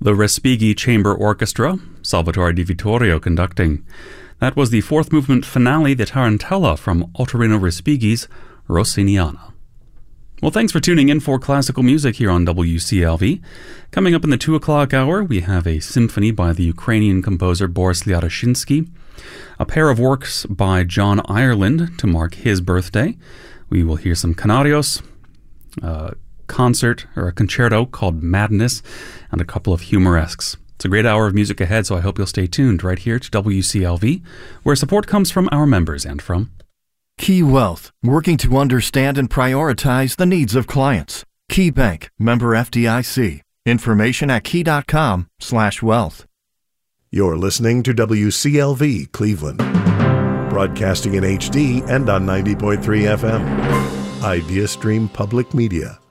The Respighi Chamber Orchestra, Salvatore Di Vittorio conducting. That was the fourth movement finale, the Tarantella from Ottorino Respighi's Rossiniana. Well, thanks for tuning in for classical music here on WCLV. Coming up in the 2 o'clock hour, we have a symphony by the Ukrainian composer Boris Lyaroshinsky, a pair of works by John Ireland to mark his birthday. We will hear some Canarios, a concert or a concerto called Madness, and a couple of humoresques. It's a great hour of music ahead, so I hope you'll stay tuned right here to WCLV, where support comes from our members and from Key Wealth, working to understand and prioritize the needs of clients. Key Bank, member FDIC. Information at key.com/wealth. You're listening to WCLV Cleveland, broadcasting in HD and on 90.3 FM. IdeaStream Public Media.